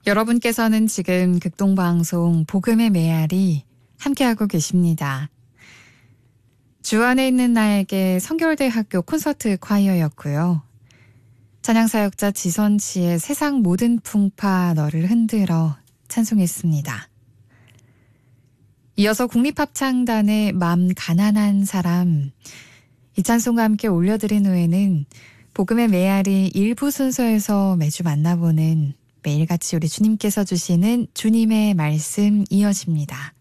여러분께서는 지금 극동방송 복음의 메아리 함께하고 계십니다. 주 안에 있는 나에게 성결대학교 콘서트 콰이어였고요. 찬양사역자 지선치의 세상 모든 풍파 너를 흔들어 찬송했습니다. 이어서 국립합창단의 맘 가난한 사람, 이 찬송과 함께 올려드린 후에는 복음의 메아리 일부 순서에서 매주 만나보는 매일같이 우리 주님께서 주시는 주님의 말씀 이어집니다.